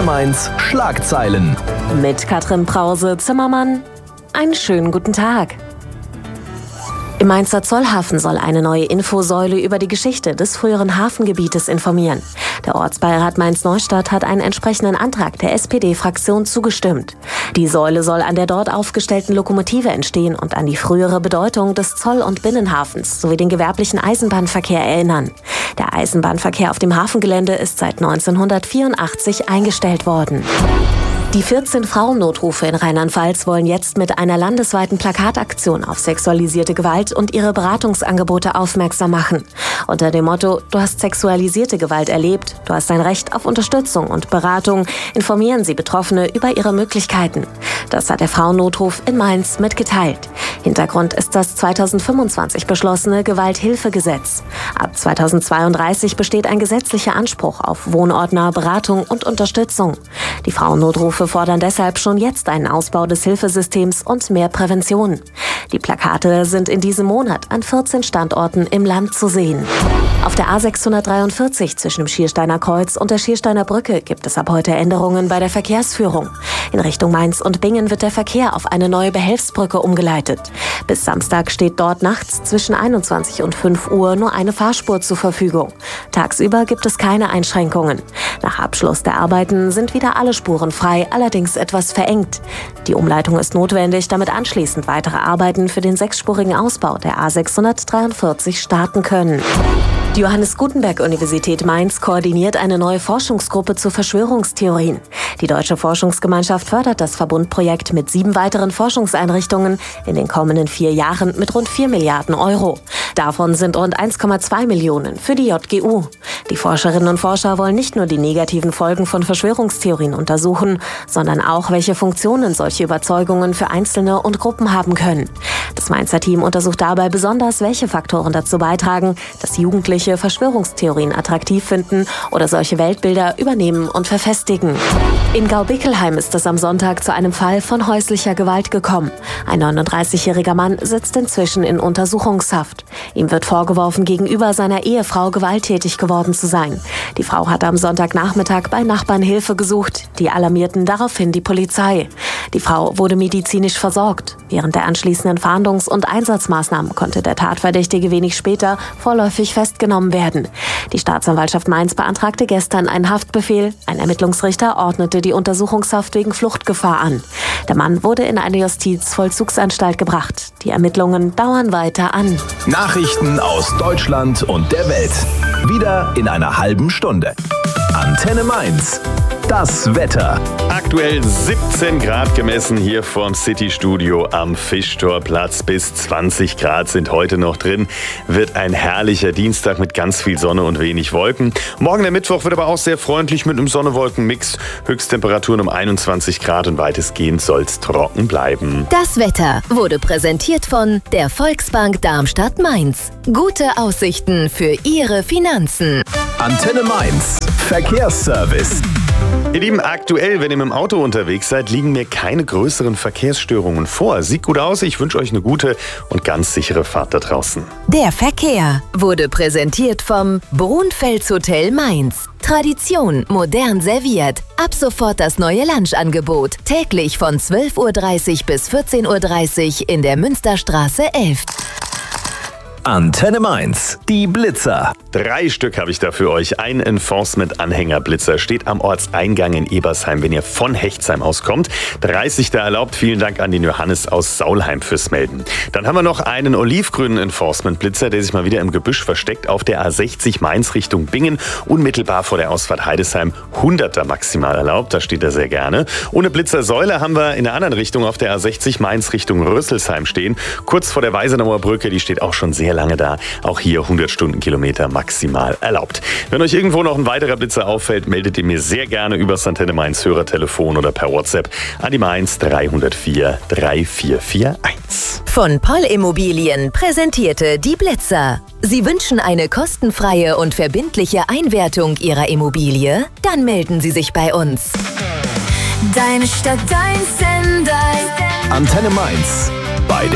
Antenne Mainz Schlagzeilen. Mit Katrin Brause-Zimmermann. Einen schönen guten Tag. Im Mainzer Zollhafen soll eine neue Infosäule über die Geschichte des früheren Hafengebietes informieren. Der Ortsbeirat Mainz-Neustadt hat einen entsprechenden Antrag der SPD-Fraktion zugestimmt. Die Säule soll an der dort aufgestellten Lokomotive entstehen und an die frühere Bedeutung des Zoll- und Binnenhafens sowie den gewerblichen Eisenbahnverkehr erinnern. Der Eisenbahnverkehr auf dem Hafengelände ist seit 1984 eingestellt worden. Die 14 Frauennotrufe in Rheinland-Pfalz wollen jetzt mit einer landesweiten Plakataktion auf sexualisierte Gewalt und ihre Beratungsangebote aufmerksam machen. Unter dem Motto „Du hast sexualisierte Gewalt erlebt, du hast ein Recht auf Unterstützung und Beratung" informieren sie Betroffene über ihre Möglichkeiten. Das hat der Frauennotruf in Mainz mitgeteilt. Hintergrund ist das 2025 beschlossene Gewalthilfegesetz. Ab 2032 besteht ein gesetzlicher Anspruch auf wohnortnahe Beratung und Unterstützung. Die Frauennotrufe fordern deshalb schon jetzt einen Ausbau des Hilfesystems und mehr Prävention. Die Plakate sind in diesem Monat an 14 Standorten im Land zu sehen. Auf der A643 zwischen dem Schiersteiner Kreuz und der Schiersteiner Brücke gibt es ab heute Änderungen bei der Verkehrsführung. In Richtung Mainz und Bingen wird der Verkehr auf eine neue Behelfsbrücke umgeleitet. Bis Samstag steht dort nachts zwischen 21 und 5 Uhr nur eine Fahrspur zur Verfügung. Tagsüber gibt es keine Einschränkungen. Nach Abschluss der Arbeiten sind wieder alle Spuren frei, allerdings etwas verengt. Die Umleitung ist notwendig, damit anschließend weitere Arbeiten für den 6-spurigen Ausbau der A643 starten können. Die Johannes Gutenberg-Universität Mainz koordiniert eine neue Forschungsgruppe zu Verschwörungstheorien. Die Deutsche Forschungsgemeinschaft fördert das Verbundprojekt mit 7 weiteren Forschungseinrichtungen in den kommenden 4 Jahren mit rund 4 Milliarden Euro. Davon sind rund 1,2 Millionen für die JGU. Die Forscherinnen und Forscher wollen nicht nur die negativen Folgen von Verschwörungstheorien untersuchen, sondern auch, welche Funktionen solche Überzeugungen für Einzelne und Gruppen haben können. Das Mainzer Team untersucht dabei besonders, welche Faktoren dazu beitragen, dass Jugendliche Verschwörungstheorien attraktiv finden oder solche Weltbilder übernehmen und verfestigen. In Gaubickelheim ist es am Sonntag zu einem Fall von häuslicher Gewalt gekommen. Ein 39-jähriger Mann sitzt inzwischen in Untersuchungshaft. Ihm wird vorgeworfen, gegenüber seiner Ehefrau gewalttätig geworden zu sein. Die Frau hatte am Sonntagnachmittag bei Nachbarn Hilfe gesucht. Die alarmierten daraufhin die Polizei. Die Frau wurde medizinisch versorgt. Während der anschließenden Fahndungs- und Einsatzmaßnahmen konnte der Tatverdächtige wenig später vorläufig festgenommen werden. Die Staatsanwaltschaft Mainz beantragte gestern einen Haftbefehl. Ein Ermittlungsrichter ordnete die Untersuchungshaft wegen Fluchtgefahr an. Der Mann wurde in eine Justizvollzugsanstalt gebracht. Die Ermittlungen dauern weiter an. Nachrichten aus Deutschland und der Welt. Wieder in einer halben Stunde. Antenne Mainz. Das Wetter. Aktuell 17 Grad gemessen hier vorm City-Studio am Fischtorplatz. Bis 20 Grad sind heute noch drin. Wird ein herrlicher Dienstag mit ganz viel Sonne und wenig Wolken. Morgen der Mittwoch wird aber auch sehr freundlich mit einem Sonne-Wolken-Mix. Höchsttemperaturen um 21 Grad und weitestgehend soll es trocken bleiben. Das Wetter wurde präsentiert von der Volksbank Darmstadt-Mainz. Gute Aussichten für Ihre Finanzen. Antenne Mainz. Verkehrsservice. Ihr Lieben, aktuell, wenn ihr mit dem Auto unterwegs seid, liegen mir keine größeren Verkehrsstörungen vor. Sieht gut aus, ich wünsche euch eine gute und ganz sichere Fahrt da draußen. Der Verkehr wurde präsentiert vom Brunfels Hotel Mainz. Tradition modern serviert. Ab sofort das neue Lunchangebot. Täglich von 12:30 Uhr bis 14:30 Uhr in der Münsterstraße 11. Antenne Mainz. Die Blitzer. 3 Stück habe ich da für euch. Ein Enforcement-Anhänger-Blitzer steht am Ortseingang in Ebersheim, wenn ihr von Hechtsheim auskommt. 30 da erlaubt. Vielen Dank an den Johannes aus Saulheim fürs Melden. Dann haben wir noch einen olivgrünen Enforcement-Blitzer, der sich mal wieder im Gebüsch versteckt auf der A60 Mainz Richtung Bingen. Unmittelbar vor der Ausfahrt Heidesheim. 100er maximal erlaubt, da steht er sehr gerne. Ohne Blitzersäule haben wir in der anderen Richtung auf der A60 Mainz Richtung Rösselsheim stehen. Kurz vor der Weisenauer Brücke, die steht auch schon sehr lange da. Auch hier 100 Stundenkilometer maximal erlaubt. Wenn euch irgendwo noch ein weiterer Blitzer auffällt, meldet ihr mir sehr gerne über das Antenne Mainz Hörertelefon oder per WhatsApp an die Mainz 304 3441. Von Poll Immobilien präsentierte die Blitzer. Sie wünschen eine kostenfreie und verbindliche Einwertung Ihrer Immobilie? Dann melden Sie sich bei uns. Deine Stadt, dein Sender. Antenne Mainz. Bei